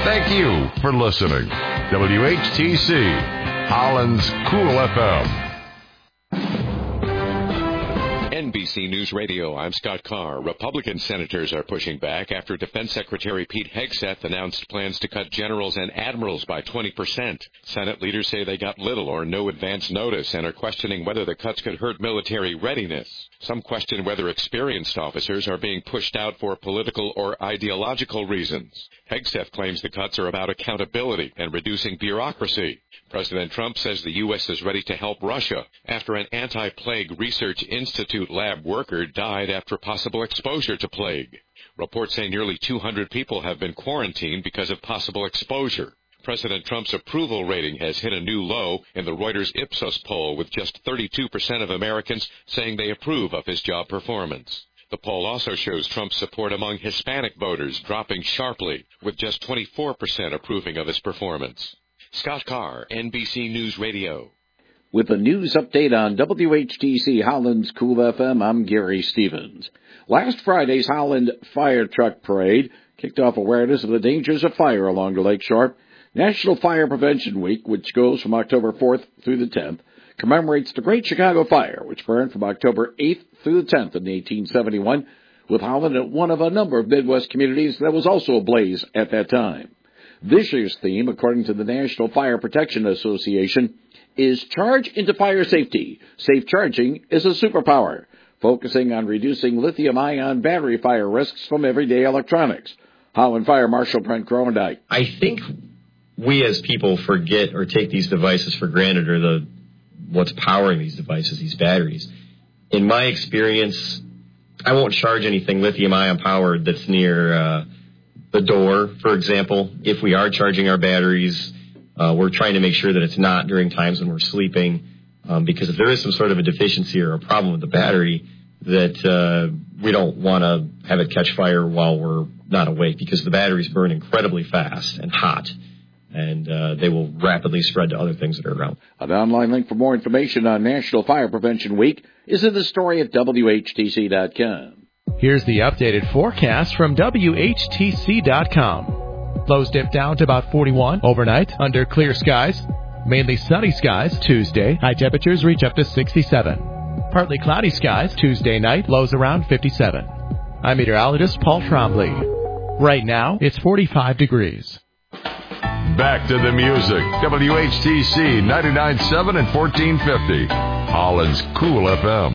Thank you for listening. WHTC, Holland's Cool FM. NBC News Radio, I'm Scott Carr. Republican senators are pushing back after Defense Secretary Pete Hegseth announced plans to cut generals and admirals by 20%. Senate leaders say they got little or no advance notice and are questioning whether the cuts could hurt military readiness. Some question whether experienced officers are being pushed out for political or ideological reasons. Hegseth claims the cuts are about accountability and reducing bureaucracy. President Trump says the U.S. is ready to help Russia after an anti-plague research institute lab worker died after possible exposure to plague. Reports say nearly 200 people have been quarantined because of possible exposure. President Trump's approval rating has hit a new low in the Reuters Ipsos poll, with just 32% of Americans saying they approve of his job performance. The poll also shows Trump's support among Hispanic voters dropping sharply, with just 24% approving of his performance. Scott Carr, NBC News Radio. With a news update on WHTC Holland's Cool FM, I'm Gary Stevens. Last Friday's Holland Fire Truck Parade kicked off awareness of the dangers of fire along the lakeshore. National Fire Prevention Week, which goes from October 4th through the 10th, commemorates the Great Chicago Fire, which burned from October 8th through the 10th in 1871, with Holland at one of a number of Midwest communities that was also ablaze at that time. This year's theme, according to the National Fire Protection Association, is Charge into Fire Safety. Safe charging is a superpower, focusing on reducing lithium-ion battery fire risks from everyday electronics. Holland Fire Marshal Brent Grondike. I think we as people forget or take these devices for granted, or what's powering these devices, these batteries. In my experience, I won't charge anything lithium-ion powered that's near the door, for example. If we are charging our batteries, we're trying to make sure that it's not during times when we're sleeping, because if there is some sort of a deficiency or a problem with the battery, that we don't want to have it catch fire while we're not awake, because the batteries burn incredibly fast and hot, and they will rapidly spread to other things that are around. An online link for more information on National Fire Prevention Week is in the story at WHTC.com. Here's the updated forecast from WHTC.com. Lows dip down to about 41 overnight under clear skies. Mainly sunny skies Tuesday. High temperatures reach up to 67. Partly cloudy skies Tuesday night. Lows around 57. I'm meteorologist Paul Trombley. Right now, it's 45 degrees. Back to the music. WHTC 99.7 and 1450. Holland's Cool FM.